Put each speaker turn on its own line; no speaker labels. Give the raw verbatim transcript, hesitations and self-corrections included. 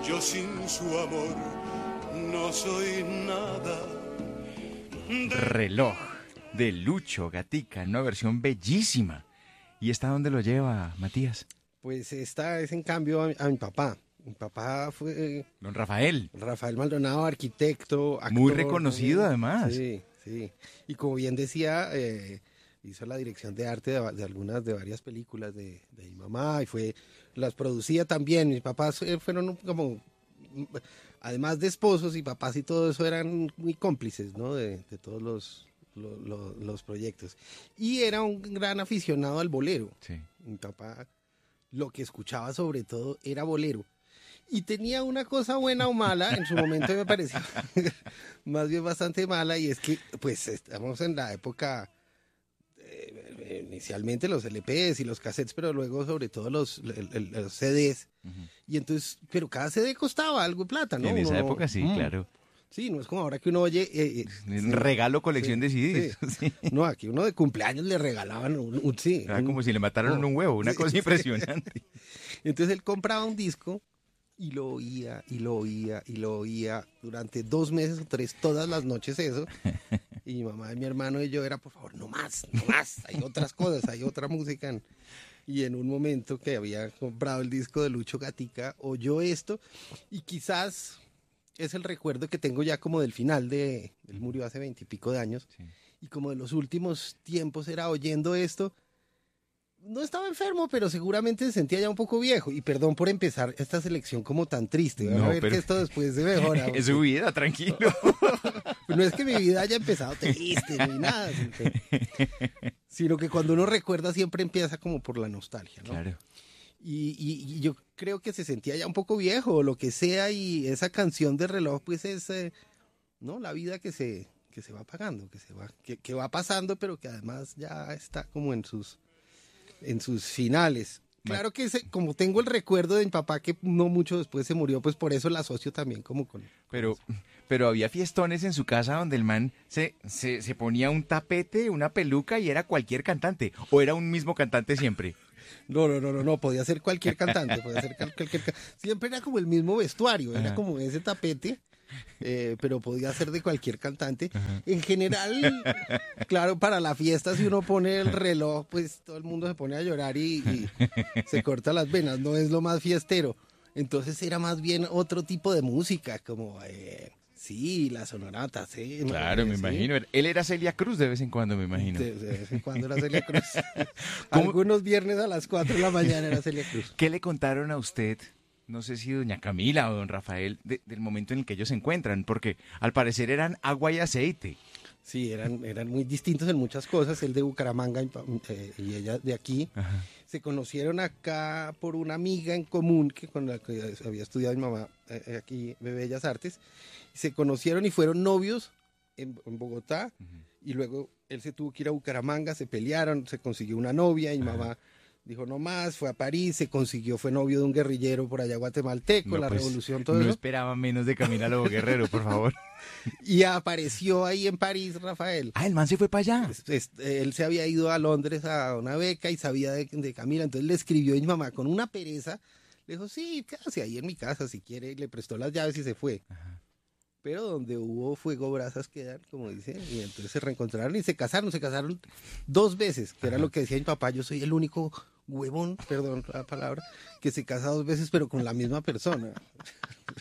yo sin su amor no soy nada.
Reloj de Lucho Gatica, en una versión bellísima. ¿Y esta dónde lo lleva, Matías?
Pues esta es en cambio a, a mi papá. Mi papá fue...
Don Rafael.
Rafael Maldonado, arquitecto, actor.
Muy reconocido,
también.
además.
Sí, sí. Y como bien decía, eh, hizo la dirección de arte de, de algunas, de varias películas de, de mi mamá y fue, las producía también. Mis papás fueron como, además de esposos y papás y todo eso, eran muy cómplices, ¿no? De, de todos los, los, los, los proyectos. Y era un gran aficionado al bolero.
Sí.
Mi papá lo que escuchaba sobre todo era bolero. Y tenía una cosa buena o mala, en su momento me pareció más bien bastante mala, y es que pues estamos en la época, eh, inicialmente los L Pes y los cassettes, pero luego sobre todo los, el, el, los C Ds, uh-huh. Y entonces, pero cada C D costaba algo de plata, ¿no?
En esa
uno,
época sí, mm. claro.
Sí, no es como ahora que uno oye... Eh,
eh, regalo colección sí, de C Ds.
Sí. Sí. No, aquí uno de cumpleaños le regalaban un... un sí,
Era
un,
como si le mataron oh, un huevo, una sí, cosa impresionante.
Sí. Entonces él compraba un disco y lo oía, y lo oía, y lo oía durante dos meses o tres, todas las noches eso. Y mi mamá y mi hermano y yo era, por favor, no más, no más, hay otras cosas, hay otra música. Y en un momento que había comprado el disco de Lucho Gatica, oyó esto, y quizás es el recuerdo que tengo ya como del final de, él murió hace veintipico de años, sí. Y como de los últimos tiempos era oyendo esto. No estaba enfermo, pero seguramente se sentía ya un poco viejo. Y perdón por empezar esta selección como tan triste. Van no, a ver pero... que esto después se mejora.
Es su vida, tranquilo.
No es que mi vida haya empezado triste ni nada. Sino que, sino que cuando uno recuerda siempre empieza como por la nostalgia, ¿no?
Claro.
Y, y, y yo creo que se sentía ya un poco viejo o lo que sea. Y esa canción de reloj pues es eh, ¿no? La vida que se, que se va apagando, que, se va, que, que va pasando, pero que además ya está como en sus... en sus finales. Claro que ese, como tengo el recuerdo de mi papá que no mucho después se murió, pues por eso la asocio también como con...
Pero, pero había fiestones en su casa donde el man se, se, se ponía un tapete, una peluca y era cualquier cantante, o era un mismo cantante siempre.
No, no, no, no, no, podía ser cualquier cantante, podía ser cualquier, siempre era como el mismo vestuario, era Ajá. como ese tapete. Eh, pero podía ser de cualquier cantante. Ajá. En general, claro, para la fiesta si uno pone el reloj, pues todo el mundo se pone a llorar y, y se corta las venas, no es lo más fiestero. Entonces era más bien otro tipo de música, como eh, sí, la sonorata, sí.
Claro, me sí. imagino. Él era Celia Cruz de vez en cuando, me imagino.
De, de vez en cuando era Celia Cruz. Algunos viernes a las cuatro de la mañana era Celia Cruz.
¿Qué le contaron a usted? No sé si doña Camila o don Rafael, de, del momento en el que ellos se encuentran, porque al parecer eran agua y aceite.
Sí, eran, eran muy distintos en muchas cosas, él de Bucaramanga eh, y ella de aquí. Ajá. Se conocieron acá por una amiga en común que con la que había estudiado mi mamá eh, aquí, de Bellas Artes. Se conocieron y fueron novios en, en Bogotá, uh-huh. Y luego él se tuvo que ir a Bucaramanga, se pelearon, se consiguió una novia y mi mamá... Dijo, no más, fue a París, se consiguió, fue novio de un guerrillero por allá guatemalteco, no, la pues, revolución, todo
no
eso.
No esperaba menos de Camila Lobo Guerrero, por favor.
Y apareció ahí en París, Rafael.
Ah, el man se fue para allá.
Es, es, él se había ido a Londres a una beca y sabía de, de Camila, entonces le escribió a mi mamá con una pereza. Le dijo, sí, quédase ahí en mi casa si quiere, le prestó las llaves y se fue. Ajá. Pero donde hubo fuego, brasas quedan, como dicen, y entonces se reencontraron y se casaron, se casaron dos veces, que Ajá. Era lo que decía mi papá, yo soy el único huevón, perdón la palabra, que se casa dos veces pero con la misma persona.